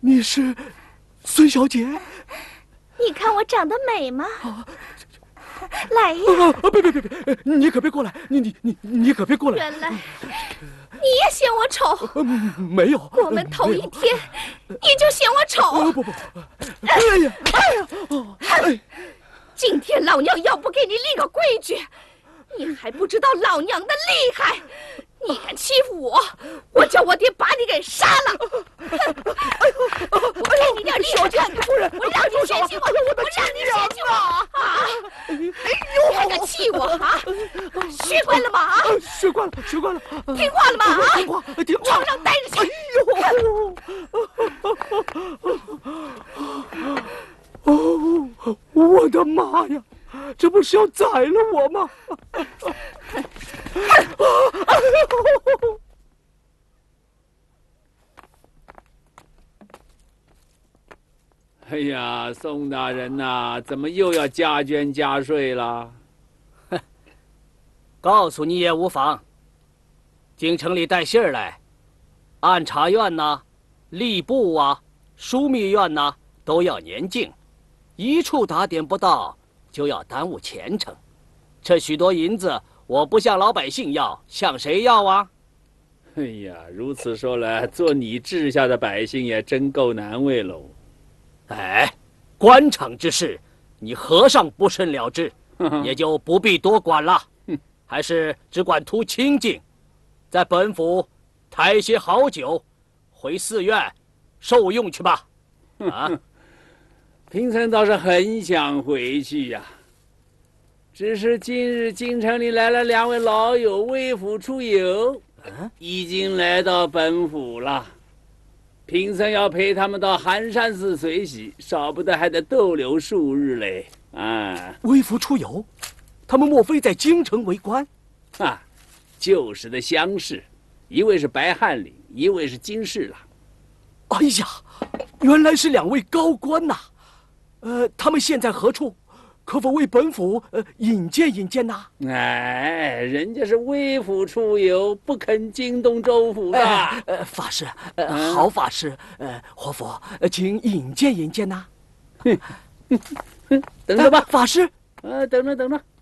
你是孙小姐？ 你看我长得美吗？来呀！ 别！你可别过来！你可别过来！ 原来你也嫌我丑？ 没有。 我们头一天你就嫌我丑？ 不！哎呀！ 今天老娘要不给你立个规矩，你还不知道老娘的厉害！你敢欺负我，我叫我爹把你给杀了！我给你点厉害看看，我让你嫌弃我，我让你嫌弃我啊！你还敢气我啊？学乖了吗？啊， 学乖了。 听话了吗？啊， 听话。 床上待着去！ 哦，我的妈呀！这不是要宰了我吗？ 哎呀，宋大人呐，怎么又要加捐加税了？ 哼，告诉你也无妨。京城里带信儿来，按察院呐、吏部啊、枢密院呐，都要年进，一处打点不到，就要耽误前程。这许多银子，我不向老百姓要，向谁要啊？ 哎呀，如此说来，做你治下的百姓也真够难为喽。 哎，官场之事，你和尚不甚了之，也就不必多管了。还是只管图清静，在本府抬些好酒，回寺院受用去吧。啊， 贫僧倒是很想回去呀，只是今日京城里来了2位老友微服出游，已经来到本府了。贫僧要陪他们到寒山寺随喜，少不得还得逗留数日嘞。啊， 微服出游，他们莫非在京城为官？ 啊，旧时的乡试，一位是白翰领，一位是金侍郎。 哎呀，原来是2位高官呐！他们现在何处？可否为本府引荐引荐呐？ 哎，人家是微服出游，不肯惊动州府的。 法师，好法师，活佛，请引荐引荐呐。 等着吧， 法师。 等着。